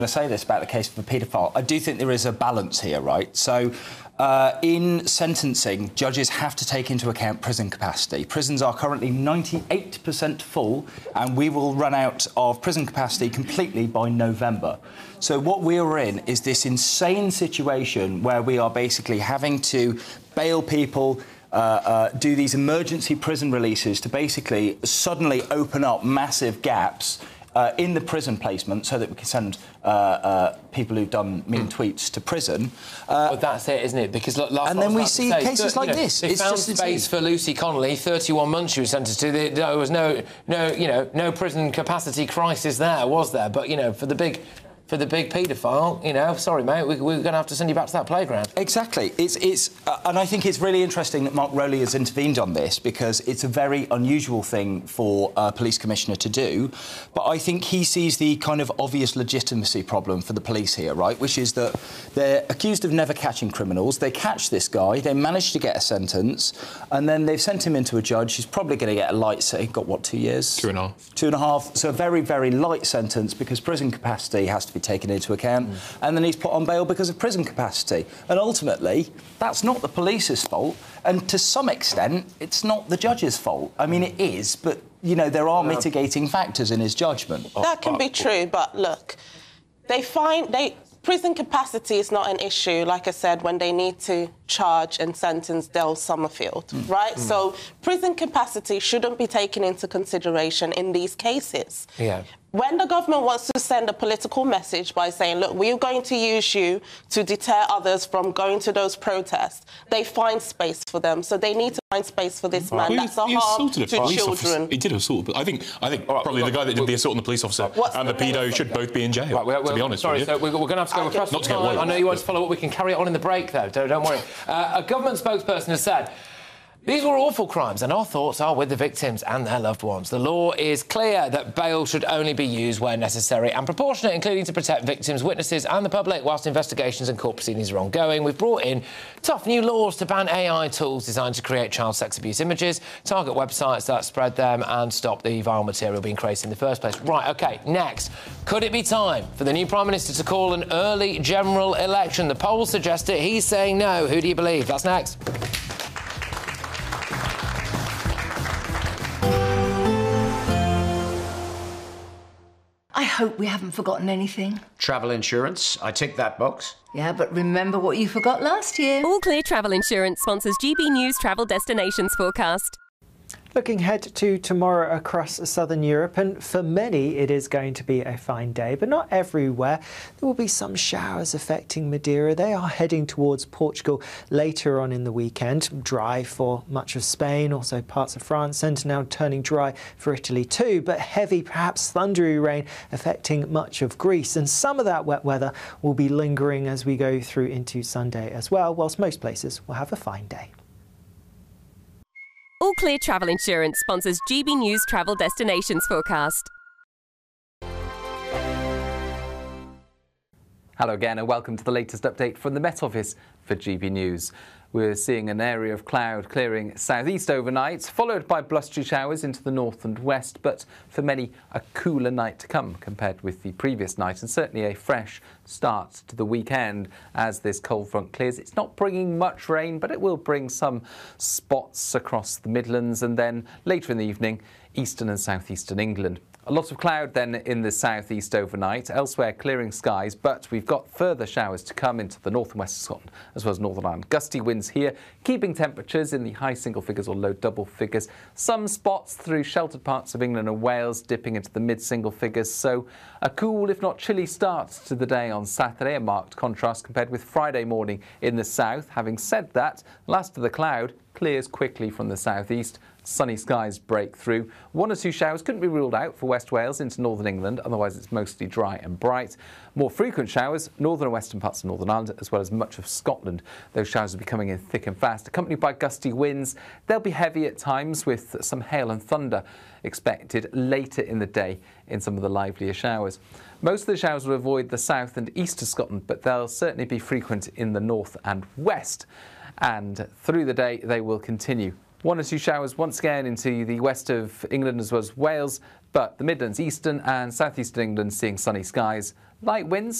to say this about the case of a paedophile. I do think there is a balance here, right? So, in sentencing, judges have to take into account prison capacity. Prisons are currently 98% full, and we will run out of prison capacity completely by November. So what we are in is this insane situation where we are basically having to bail people, do these emergency prison releases to basically suddenly open up massive gaps in the prison placement so that we can send people who've done mean tweets to prison. Well, that's it, isn't it? Because and then we see cases like this. They found space for Lucy Connolly. 31 months she was sentenced to. There was no prison capacity crisis there, was there? But for the big paedophile, sorry, mate, we're going to have to send you back to that playground. Exactly. And I think it's really interesting that Mark Rowley has intervened on this because it's a very unusual thing for a police commissioner to do. But I think he sees the kind of obvious legitimacy problem for the police here, right, which is that they're accused of never catching criminals. They catch this guy, they manage to get a sentence, and then they've sent him into a judge who's probably going to get a light sentence. Got, what, 2 years? 2.5. 2.5. So a very, very light sentence because prison capacity has to be taken into account, and then he's put on bail because of prison capacity. And ultimately, that's not the police's fault, and to some extent, it's not the judge's fault. I mean, it is, but, there are mitigating factors in his judgment. That can be true, but look, prison capacity is not an issue, like I said, when they need to charge and sentence Del Summerfield, right? So prison capacity shouldn't be taken into consideration in these cases. Yeah. When the government wants to send a political message by saying, look, we're going to use you to deter others from going to those protests, they find space for them. So they need to find space for this man. That's a harm to children. He did assault, but I think probably the guy that did the assault on the police officer and the pedo should both be in jail, to be honest with you. So we're going to have to go across. Not to get worried. I know you want to follow up. We can carry it on in the break, though. Don't worry. A government spokesperson has said, these were awful crimes, and our thoughts are with the victims and their loved ones. The law is clear that bail should only be used where necessary and proportionate, including to protect victims, witnesses and the public whilst investigations and court proceedings are ongoing. We've brought in tough new laws to ban AI tools designed to create child sex abuse images, target websites that spread them and stop the vile material being created in the first place. Right, OK, next. Could it be time for the new Prime Minister to call an early general election? The polls suggest it. He's saying no. Who do you believe? That's next. I hope we haven't forgotten anything. Travel insurance, I tick that box. Yeah, but remember what you forgot last year. All Clear Travel Insurance sponsors GB News Travel Destinations Forecast. Looking ahead to tomorrow across southern Europe, and for many it is going to be a fine day, but not everywhere. There will be some showers affecting Madeira. They are heading towards Portugal later on in the weekend. Dry for much of Spain, also parts of France, and now turning dry for Italy too, but heavy, perhaps thundery rain affecting much of Greece. And some of that wet weather will be lingering as we go through into Sunday as well, whilst most places will have a fine day. All Clear Travel Insurance sponsors GB News Travel Destinations Forecast. Hello again and welcome to the latest update from the Met Office for GB News. We're seeing an area of cloud clearing southeast overnight, followed by blustery showers into the north and west, but for many a cooler night to come compared with the previous night, and certainly a fresh start to the weekend as this cold front clears. It's not bringing much rain, but it will bring some spots across the Midlands and then later in the evening, eastern and southeastern England. A lot of cloud then in the southeast overnight, elsewhere clearing skies, but we've got further showers to come into the north and west of Scotland, as well as Northern Ireland. Gusty winds here, keeping temperatures in the high single figures or low double figures. Some spots through sheltered parts of England and Wales dipping into the mid-single figures, so a cool, if not chilly start to the day on Saturday, a marked contrast compared with Friday morning in the south. Having said that, last of the cloud clears quickly from the southeast. Sunny skies break through. 1 or 2 showers couldn't be ruled out for West Wales into northern England, otherwise it's mostly dry and bright. More frequent showers, northern and western parts of Northern Ireland, as well as much of Scotland. Those showers will be coming in thick and fast, accompanied by gusty winds. They'll be heavy at times with some hail and thunder expected later in the day in some of the livelier showers. Most of the showers will avoid the south and east of Scotland, but they'll certainly be frequent in the north and west. And through the day, they will continue. 1 or 2 showers once again into the west of England as well as Wales, but the Midlands, eastern and southeastern England seeing sunny skies. Light winds